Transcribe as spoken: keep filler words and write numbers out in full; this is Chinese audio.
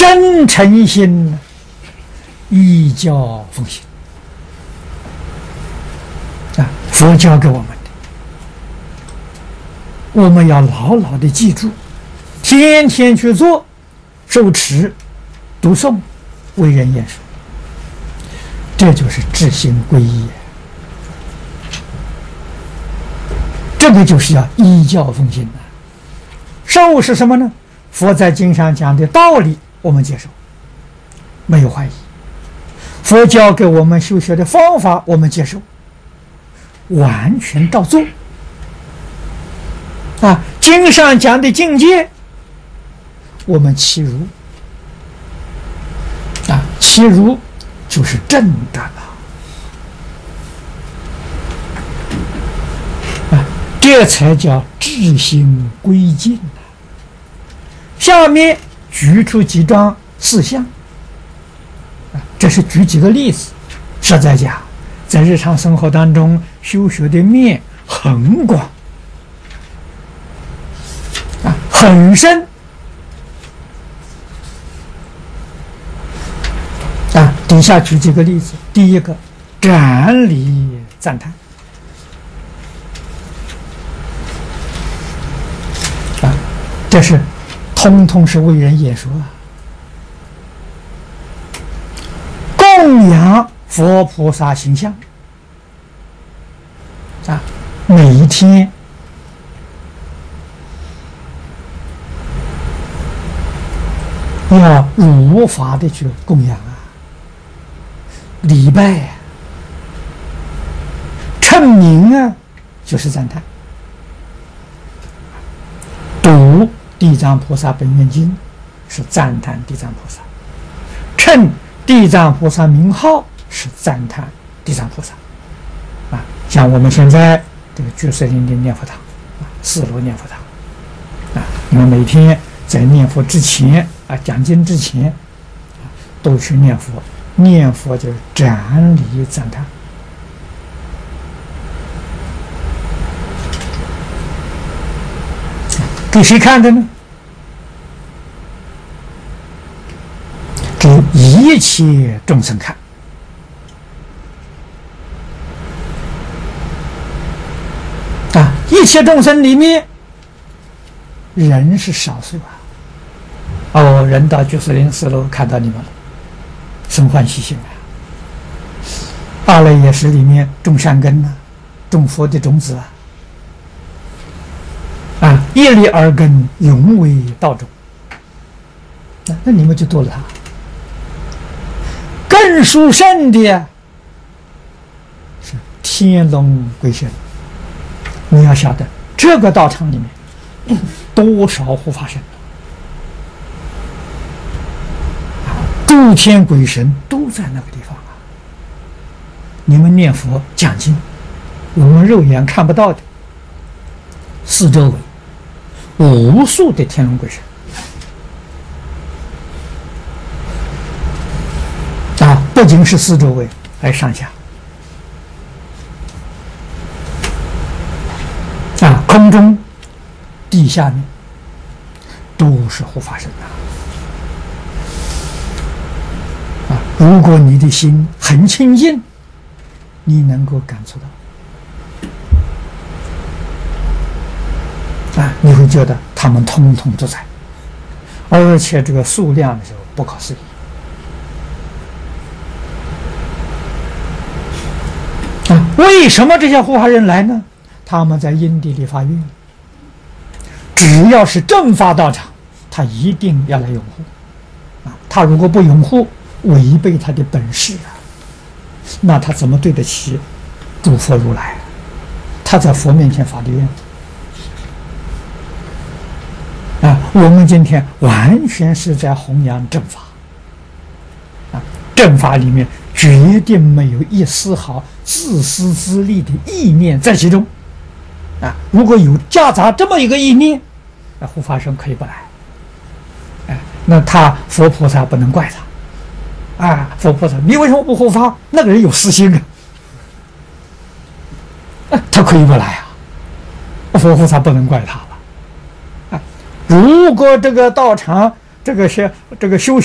真诚心依教奉行啊，佛教给我们的，我们要牢牢的记住，天天去做，受持、读诵、为人言说，这就是至心皈依。这个就是要依教奉行的。受是什么呢？佛在经上讲的道理，我们接受，没有怀疑；佛教给我们修学的方法，我们接受，完全照做。啊，经上讲的境界，我们契如。啊，契如就是正的了。啊，这才叫至心归尽啊。下面举出几桩事项，啊，这是举几个例子。实在讲，在日常生活当中，修学的面很广，啊，很深。啊，底下举几个例子。第一个，展礼赞叹。啊，这是通通是为人演说啊。供养佛菩萨形象啊，每一天要如法的去供养啊，礼拜啊，称名啊，就是赞叹。读地藏菩萨本愿经是赞叹地藏菩萨，称地藏菩萨名号是赞叹地藏菩萨啊。像我们现在这个居士林的念佛堂啊，四楼念佛堂啊，你们每天在念佛之前啊，讲经之前啊，都去念佛，念佛就是展礼赞叹。给谁看的呢？给一切众生看。啊，一切众生里面，人是少数啊。哦，人到居士林四楼看到你们了，生欢喜心啊。阿赖耶识里面种善根呐、啊，种佛的种子啊。啊，一粒耳根，永为道种。那那你们就多了他。更殊胜的是天龙归神。你要晓得，这个道场里面多少护法神，诸天鬼神都在那个地方啊。你们念佛讲经，我们肉眼看不到的，四周围无数的天龙鬼神啊，不仅是四周围，还上下啊，空中、地下面都是护法神啊！啊，如果你的心很清净，你能够感触到。啊，你会觉得他们通通都在，而且这个数量的时候不可思议。啊，为什么这些护法人来呢？他们在因地里发愿，只要是正法道场，他一定要来拥护。啊，他如果不拥护，违背他的本事啊，那他怎么对得起诸佛如来？他在佛面前发的愿。啊，我们今天完全是在弘扬正法，啊，正法里面绝对没有一丝毫自私自利的意念在其中，啊，如果有夹杂这么一个意念，那护法神可以不来，哎，那他佛菩萨不能怪他，啊，佛菩萨你为什么不护法？那个人有私心啊，啊他可以不来啊，佛菩萨不能怪他了。如果这个道场这个是这个修